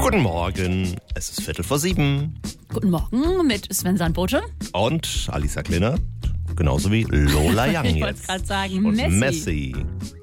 Guten Morgen, es ist 6:45. Guten Morgen mit Sven Sandbote. Und Alisa Klinner, genauso wie Lola Young Ich jetzt. wollte gerade sagen, Und Messi. Messi.